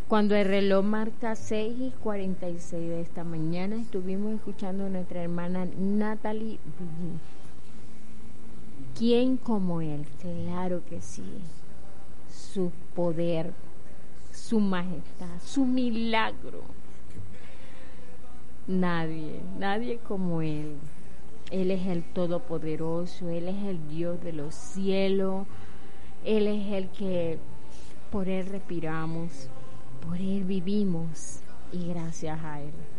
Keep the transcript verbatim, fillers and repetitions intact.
Cuando el reloj marca seis y cuarenta y seis de esta mañana, estuvimos escuchando a nuestra hermana Natalie Brugui. ¿Quién como Él? Claro que sí. Su poder, su majestad, su milagro. Nadie, nadie como Él. Él es el Todopoderoso, Él es el Dios de los cielos, Él es el que por Él respiramos, por Él vivimos y gracias a Él.